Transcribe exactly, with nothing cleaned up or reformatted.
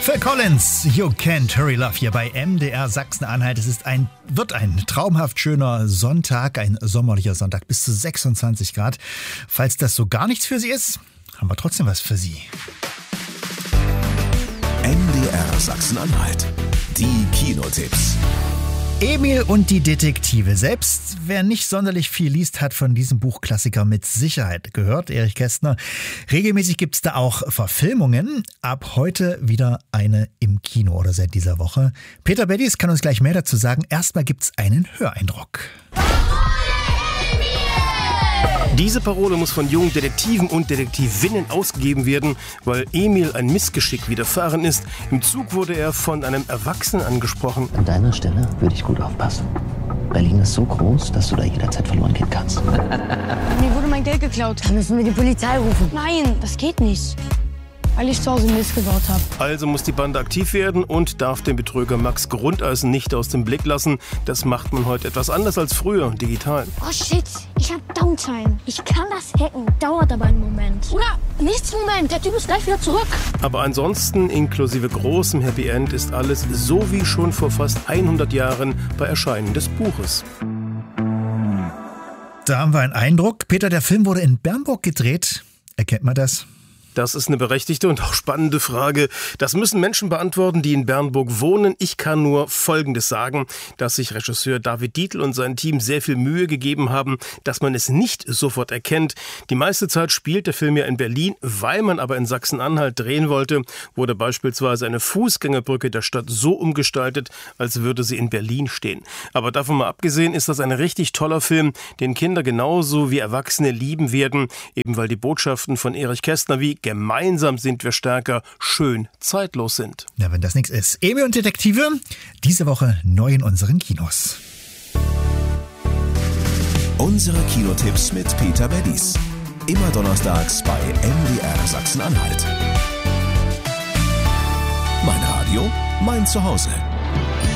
Phil Collins, You Can't Hurry Love hier bei M D R Sachsen-Anhalt. Es ist ein, wird ein traumhaft schöner Sonntag, ein sommerlicher Sonntag, bis zu sechsundzwanzig Grad. Falls das so gar nichts für Sie ist, haben wir trotzdem was für Sie. M D R Sachsen-Anhalt, die Kinotipps. Emil und die Detektive. Selbst wer nicht sonderlich viel liest, hat von diesem Buchklassiker mit Sicherheit gehört. Erich Kästner. Regelmäßig gibt es da auch Verfilmungen. Ab heute wieder eine im Kino oder seit dieser Woche. Peter Beddies kann uns gleich mehr dazu sagen. Erstmal gibt es einen Höreindruck. Diese Parole muss von jungen Detektiven und Detektivinnen ausgegeben werden, weil Emil ein Missgeschick widerfahren ist. Im Zug wurde er von einem Erwachsenen angesprochen. An deiner Stelle würde ich gut aufpassen. Berlin ist so groß, dass du da jederzeit verloren gehen kannst. Mir wurde mein Geld geklaut. Dann müssen wir die Polizei rufen. Nein, das geht nicht. Weil ich zu Hause Mist gebaut habe. Also muss die Bande aktiv werden und darf den Betrüger Max Grundeisen nicht aus dem Blick lassen. Das macht man heute etwas anders als früher, digital. Oh shit, ich hab Downtime. Ich kann das hacken, dauert aber einen Moment. Oder nichts Moment, der Typ ist gleich wieder zurück. Aber ansonsten, inklusive großem Happy End, ist alles so wie schon vor fast hundert Jahren bei Erscheinen des Buches. Da haben wir einen Eindruck. Peter, der Film wurde in Bernburg gedreht. Erkennt man das? Das ist eine berechtigte und auch spannende Frage. Das müssen Menschen beantworten, die in Bernburg wohnen. Ich kann nur Folgendes sagen, dass sich Regisseur David Dietl und sein Team sehr viel Mühe gegeben haben, dass man es nicht sofort erkennt. Die meiste Zeit spielt der Film ja in Berlin, weil man aber in Sachsen-Anhalt drehen wollte, wurde beispielsweise eine Fußgängerbrücke der Stadt so umgestaltet, als würde sie in Berlin stehen. Aber davon mal abgesehen ist das ein richtig toller Film, den Kinder genauso wie Erwachsene lieben werden, eben weil die Botschaften von Erich Kästner wie gemeinsam sind wir stärker, schön zeitlos sind. Ja, wenn das nichts ist. Emil und Detektive, diese Woche neu in unseren Kinos. Unsere Kinotipps mit Peter Beddies. Immer donnerstags bei M D R Sachsen-Anhalt. Mein Radio, mein Zuhause.